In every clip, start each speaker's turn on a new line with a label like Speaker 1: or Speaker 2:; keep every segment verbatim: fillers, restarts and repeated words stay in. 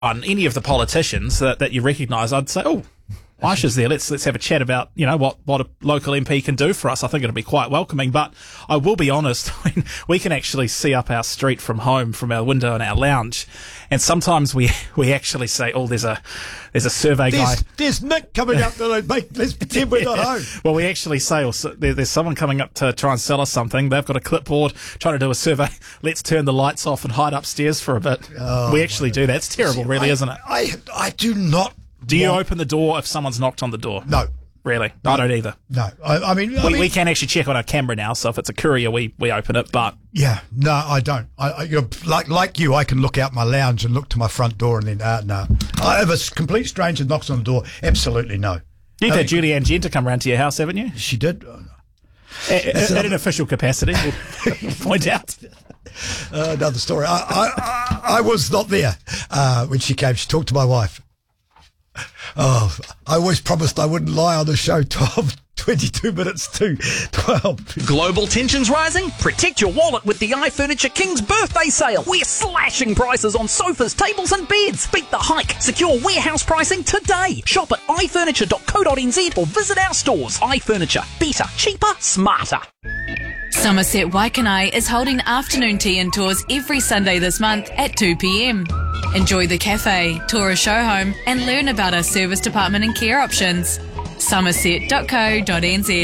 Speaker 1: on any of the politicians that, that you recognise, I'd say, oh, Aisha's there. Let's let's have a chat about, you know, what, what a local M P can do for us. I think it'll be quite welcoming. But I will be honest, we can actually see up our street from home, from our window in our lounge, and sometimes we we actually say, oh, there's a there's a survey
Speaker 2: there's,
Speaker 1: guy.
Speaker 2: There's Nick coming up to mate, let's pretend we're not home.
Speaker 1: Well, we actually say, oh, so there, there's someone coming up to try and sell us something. They've got a clipboard trying to do a survey. Let's turn the lights off and hide upstairs for a bit. Oh, we actually do that. It's terrible, really,
Speaker 2: I,
Speaker 1: isn't it?
Speaker 2: I I do not.
Speaker 1: Do you open the door if someone's knocked on the door?
Speaker 2: No.
Speaker 1: Really? No. I don't either.
Speaker 2: No. I, I mean... I
Speaker 1: we,
Speaker 2: mean,
Speaker 1: we can actually check on our camera now, so if it's a courier, we, we open it, but...
Speaker 2: Yeah. No, I don't. I, I you know, like like you, I can look out my lounge and look to my front door and then, uh, no. I, if a complete stranger knocks on the door, absolutely no.
Speaker 1: You've
Speaker 2: I
Speaker 1: had
Speaker 2: mean,
Speaker 1: Julianne Gent to come round to your house, haven't you?
Speaker 2: She did.
Speaker 1: At, at, at an official capacity, we'll point out.
Speaker 2: Uh, another story. I, I, I, I was not there uh, when she came. She talked to my wife. Oh, I always promised I wouldn't lie on the show. twelve, twenty-two minutes to twelve.
Speaker 3: Global tensions rising? Protect your wallet with the iFurniture King's birthday sale. We're slashing prices on sofas, tables and beds. Beat the hike. Secure warehouse pricing today. Shop at i furniture dot co dot n z or visit our stores. iFurniture. Better, cheaper, smarter.
Speaker 4: Somerset Waikanai is holding afternoon tea and tours every Sunday this month at two p.m. Enjoy the cafe, tour a show home and learn about our service department and care options. somerset dot co dot n z.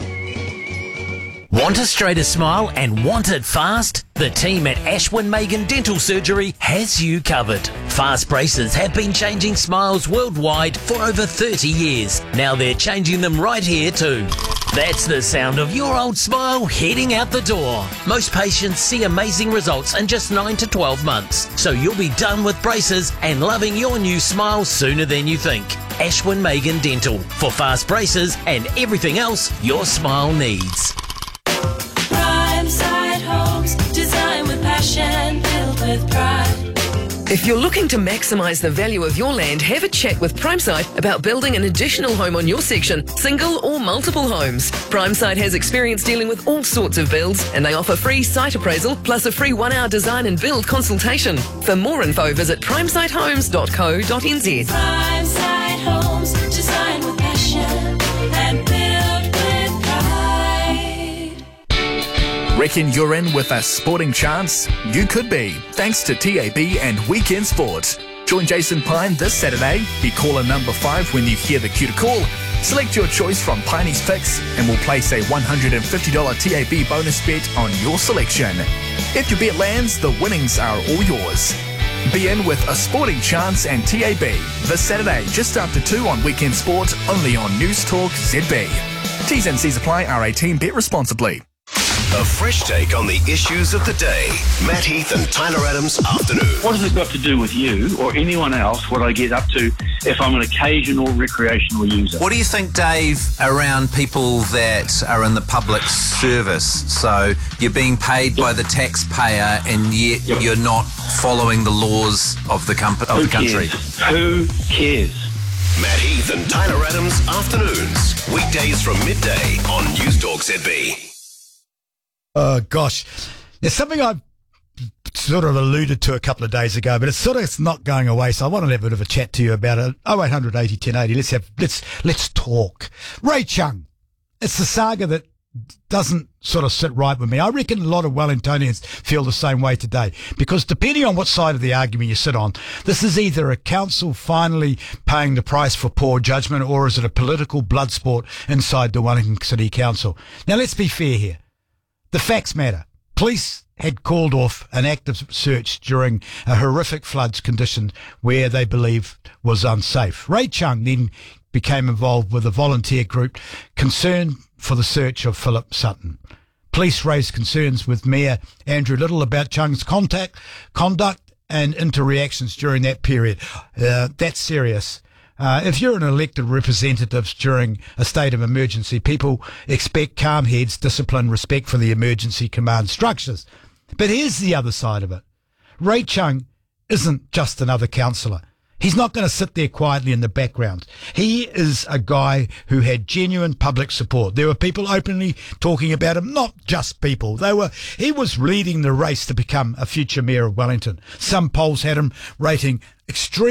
Speaker 5: Want a straighter smile and want it fast? The team at Ashwin Megan Dental Surgery has you covered. Fast braces have been changing smiles worldwide for over thirty years. Now they're changing them right here too. That's the sound of your old smile heading out the door. Most patients see amazing results in just nine to twelve months. So you'll be done with braces and loving your new smile sooner than you think. Ashwin Megan Dental for fast braces and everything else your smile needs.
Speaker 6: Primeside Homes, design with passion, built with pride.
Speaker 7: If you're looking to maximise the value of your land, have a chat with Primeside about building an additional home on your section, single or multiple homes. Primeside has experience dealing with all sorts of builds and they offer free site appraisal plus a free one-hour design and build consultation. For more info, visit primeside homes dot co dot n z.
Speaker 6: Primeside Homes, design with passion and build with pride.
Speaker 8: Reckon you're in with a sporting chance? You could be, thanks to T A B and Weekend Sport. Join Jason Pine this Saturday. Be caller number five when you hear the cue to call. Select your choice from Piney's Picks and we'll place a one hundred fifty dollars T A B bonus bet on your selection. If your bet lands, the winnings are all yours. Be in with a sporting chance and T A B this Saturday just after two on Weekend Sport, only on News Talk Z B. T's and C's apply. R eighteen. Bet responsibly.
Speaker 9: A fresh take on the issues of the day. Matt Heath and Tyler Adams afternoon.
Speaker 10: What has it got to do with you or anyone else, what I get up to if I'm an occasional recreational user?
Speaker 11: What do you think, Dave, around people that are in the public service? So you're being paid by the taxpayer and yet yep. you're not following the laws of the, com- of
Speaker 10: Who
Speaker 11: the country.
Speaker 10: Cares? Who cares?
Speaker 9: Matt Heath and Tyler Adams afternoons. Weekdays from midday on News Talk Z B.
Speaker 2: Oh, gosh. There's something I've sort of alluded to a couple of days ago, but it's sort of it's not going away, so I want to have a bit of a chat to you about it. oh eight hundred eighty ten eighty. Let's have, let's, let's talk. Ray Chung. It's the saga that doesn't sort of sit right with me. I reckon a lot of Wellingtonians feel the same way today, because depending on what side of the argument you sit on, this is either a council finally paying the price for poor judgment, or is it a political blood sport inside the Wellington City Council? Now, let's be fair here. The facts matter. Police had called off an active search during a horrific floods condition where they believed was unsafe. Ray Chung then became involved with a volunteer group concerned for the search of Philip Sutton. Police raised concerns with Mayor Andrew Little about Chung's contact, conduct and interreactions during that period. Uh, that's serious. Uh, if you're an elected representative during a state of emergency, people expect calm heads, discipline, respect for the emergency command structures. But here's the other side of it. Ray Chung isn't just another councillor. He's not going to sit there quietly in the background. He is a guy who had genuine public support. There were people openly talking about him, not just people. They were, he was leading the race to become a future mayor of Wellington. Some polls had him rating extreme